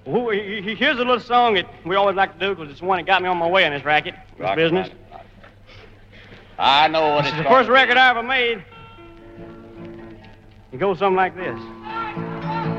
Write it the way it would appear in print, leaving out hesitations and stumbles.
Oh, here's a little song that we always like to do because it's the one that got me on my way in this racket, this business. I know what This is the first record I ever made. It goes something like this.